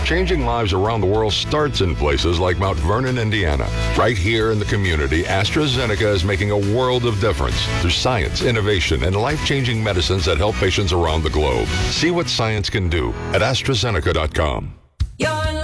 Changing lives around the world starts in places like Mount Vernon, Indiana. Right here in the community, AstraZeneca is making a world of difference through science, innovation, and life-changing medicines that help patients around the globe. See what science can do at AstraZeneca.com.